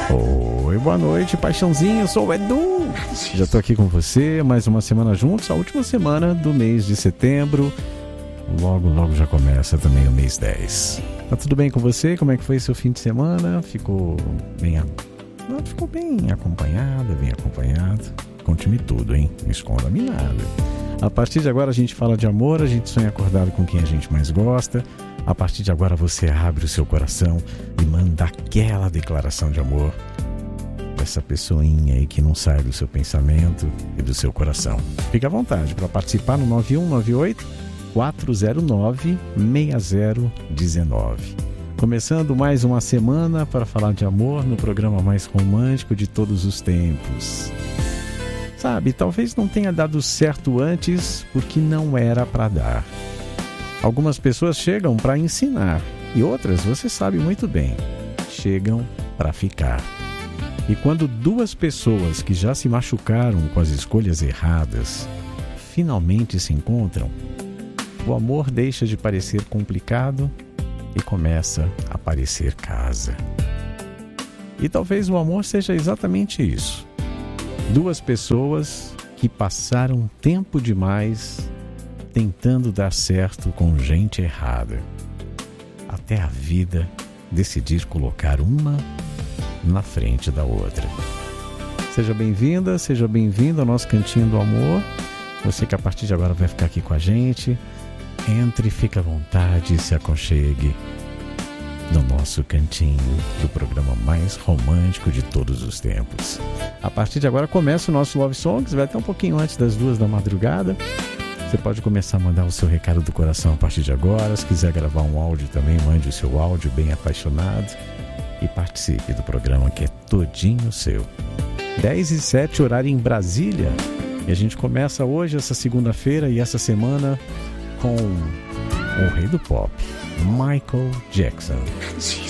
Oi, boa noite, paixãozinho, eu sou o Edu. Já tô aqui com você, mais uma semana juntos, a última semana do mês de setembro. Logo já começa também o mês 10. Tá tudo bem com você? Como é que foi seu fim de semana? Ficou bem acompanhada, bem acompanhado? Conte-me tudo, hein? Não esconda-me nada. A partir de agora a gente fala de amor, a gente sonha acordado com quem a gente mais gosta. A partir de agora você abre o seu coração e manda aquela declaração de amor para essa pessoinha aí que não sai do seu pensamento e do seu coração. Fique à vontade para participar no 9198-409-6019. Começando mais uma semana para falar de amor no programa mais romântico de todos os tempos. Sabe, talvez não tenha dado certo antes porque não era para dar. Algumas pessoas chegam para ensinar e outras, você sabe muito bem, chegam para ficar. E quando duas pessoas que já se machucaram com as escolhas erradas finalmente se encontram, o amor deixa de parecer complicado e começa a parecer casa. E talvez o amor seja exatamente isso. Duas pessoas que passaram tempo demais tentando dar certo com gente errada, até a vida decidir colocar uma na frente da outra. Seja bem-vinda, seja bem-vindo ao nosso Cantinho do Amor. Você que a partir de agora vai ficar aqui com a gente, entre, fique à vontade, se aconchegue no nosso cantinho do programa mais romântico de todos os tempos. A partir de agora começa o nosso Love Songs, vai até um pouquinho antes das 2 da madrugada. Você pode começar a mandar o seu recado do coração a partir de agora. Se quiser gravar um áudio também, mande o seu áudio bem apaixonado e participe do programa que é todinho seu. 10h07, horário em Brasília. E a gente começa hoje, essa segunda-feira e essa semana com o rei do pop, Michael Jackson.